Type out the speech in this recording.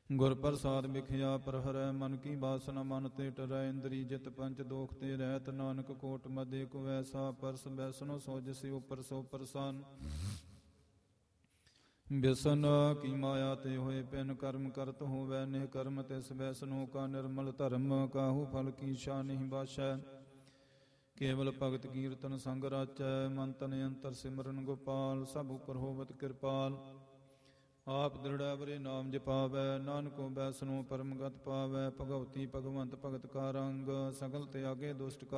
ਗੁਰ ਪ੍ਰਸਾਦ ਵਿਖਿਆ ਪ੍ਰਹਰੈ ਮਨ ਕੀ ਬਾਸਨਾ ਮਨ ਤੇ ਟਰੈ ਇੰਦਰੀ ਜਿਤ ਪੰਚ ਦੋਖ ਤੇ ਰਹਿਤ ਨਾਨਕ ਕੋਟ ਮਦੇ ਕੋ ਐਸਾ ਪਰਸ ਬੈਸਨੋ ਸੋ ਜਿਸਿ ਉਪਰ ਸੋ ਪ੍ਰਸੰਨ ਬਿਸਨ ਕੀ ਮਾਇਆ ਤੇ ਹੋਏ ਪਿਨ ਕਰਮ ਕਰਤ ਹੋਵੈ ਨਿਹ ਕਰਮ ਤਿਸ ਬੈਸਨੋ ਕਾ ਨਿਰਮਲ ਧਰਮ ਕਾਹੂ ਫਲ ਕੀ ਸ਼ਾ ਨਹੀਂ ਬਾਸ਼ੈ ਕੇਵਲ ਭਗਤ ਕੀਰਤਨ ਸੰਗ ਰਾਚੈ ਮਨ ਤਨ ਅੰਤਰ ਸਿਮਰਨ ਗੋਪਾਲ ਸਭ ਉਪਰ ਹੋਵਤ ਕਿਰਪਾਲ ਆਪ ਦ੍ਰਿੜੈ ਵਰੇ ਨਾਮ ਜਪਾਵੈ ਨਾਨਕੋ ਬੈਸਨੋ ਪਰਮ ਗਤ ਪਾਵੈ ਭਗਵਤੀ ਭਗਵੰਤ ਭਗਤ ਕਾ ਰੰਗ ਸਗਲ ਤਿਆਗੇ ਦੁਸ਼ਟ ਕਾ